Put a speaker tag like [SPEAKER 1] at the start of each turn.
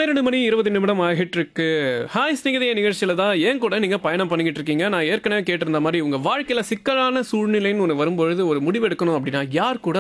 [SPEAKER 1] 12:20 ஆகிட்டு இருக்கு. ஹாய் ஸ்நேகிதிய நிகழ்ச்சியில தான் ஏன் கூட நீங்க பயணம் பண்ணிக்கிட்டு இருக்கீங்க. நான் ஏற்கனவே கேட்டிருந்த மாதிரி உங்க வாழ்க்கையில சிக்கலான சூழ்நிலைன்னு ஒன்று வரும்பொழுது ஒரு முடிவு எடுக்கணும் அப்படின்னா யார் கூட